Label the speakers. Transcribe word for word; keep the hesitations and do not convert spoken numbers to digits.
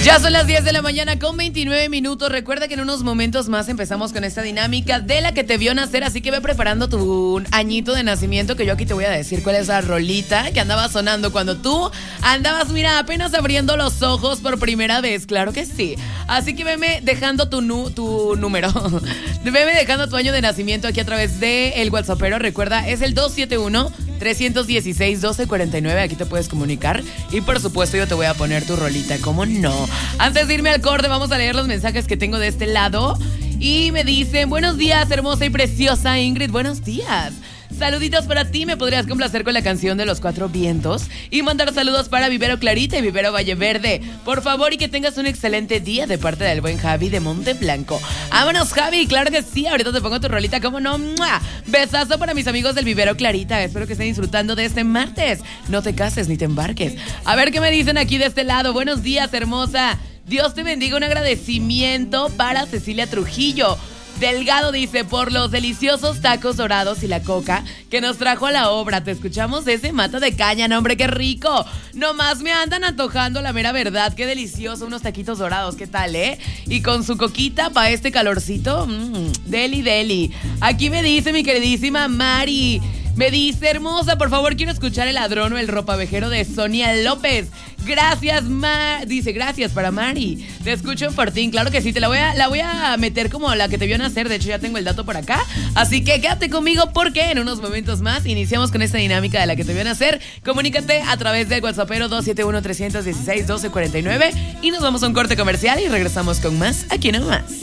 Speaker 1: Ya son las diez de la mañana con veintinueve minutos. Recuerda que en unos momentos más empezamos con esta dinámica de la que te vio nacer. Así que ve preparando tu añito de nacimiento, que yo aquí te voy a decir cuál es la rolita que andaba sonando cuando tú andabas, mira, apenas abriendo los ojos por primera vez. Claro que sí. Así que veme dejando tu, nu, tu número. Veme dejando tu año de nacimiento aquí a través del WhatsAppero. Recuerda, es el dos siete uno, tres uno seis, uno dos cuatro nueve. Aquí te puedes comunicar. Y por supuesto yo te voy a poner tu rolita, ¿cómo no? Antes de irme al corte, vamos a leer los mensajes que tengo de este lado. Y me dicen: buenos días, hermosa y preciosa Ingrid. Buenos días. Saluditos para ti, me podrías complacer con la canción de Los Cuatro Vientos y mandar saludos para Vivero Clarita y Vivero Valle Verde, por favor, y que tengas un excelente día de parte del buen Javi de Monte Blanco. Vámonos, Javi, claro que sí, ahorita te pongo tu rolita, ¿cómo no? ¡Mua! Besazo para mis amigos del Vivero Clarita, espero que estén disfrutando de este martes. No te cases ni te embarques. A ver qué me dicen aquí de este lado. Buenos días, hermosa. Dios te bendiga, un agradecimiento para Cecilia Trujillo Delgado, dice, por los deliciosos tacos dorados y la coca que nos trajo a la obra. Te escuchamos desde Mata de Caña, no, hombre, qué rico. Nomás me andan antojando, la mera verdad, qué delicioso, unos taquitos dorados, ¿qué tal, eh? Y con su coquita para este calorcito, mmm, deli, deli. Aquí me dice mi queridísima Mari, me dice: hermosa, por favor, quiero escuchar El Ladrón o El Ropavejero de Sonia López. Gracias, Ma. Dice, gracias para Mari. Te escucho en Fortín, claro que sí. Te la voy a, la voy a meter como la que te vio nacer. De hecho, ya tengo el dato por acá. Así que quédate conmigo porque en unos momentos más iniciamos con esta dinámica de la que te vio nacer. Comunícate a través del WhatsAppero dos siete uno, tres uno seis, uno dos cuatro nueve. Y nos vamos a un corte comercial y regresamos con más aquí nomás.